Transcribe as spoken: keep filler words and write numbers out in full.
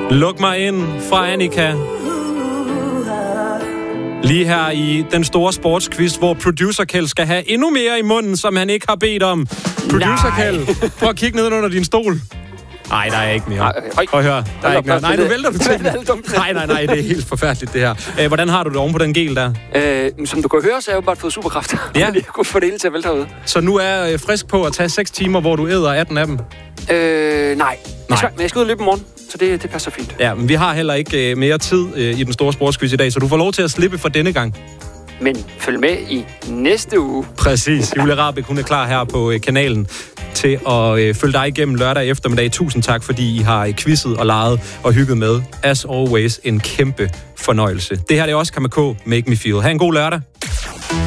Luk mig ind fra Annika. Lige her i den store sportsquiz, hvor producer Kjeld skal have endnu mere i munden, som han ikke har bedt om. Producer Kjeld, prøv at kigge ned under din stol. Nej, der er ikke mere. Prøv at høre. Der er ikke mere. Nej, nu vælter du til. Nej, nej, nej, det er helt forfærdeligt, det her. Hvordan har du det oven på den gel der? Øh, som du kan høre, så har jeg jo bare fået superkræfter. Ja. Jeg kunne få det hele til at vælte herude. Så nu er jeg frisk på at tage seks timer, hvor du æder atten af dem? Øh, nej. Jeg skal, men jeg skal ud og løbe i morgen, så det, det passer fint. Ja, men vi har heller ikke uh, mere tid uh, i den store sportsquiz i dag, så du får lov til at slippe for denne gang. Men følg med i næste uge. Præcis. Julie Rahbek, hun er klar her på uh, kanalen til at uh, følge dig igennem lørdag eftermiddag. Tusind tak, fordi I har uh, quizzet og leget og hygget med. As always, en kæmpe fornøjelse. Det her det er også K M K, Make Me Feel. Ha' en god lørdag.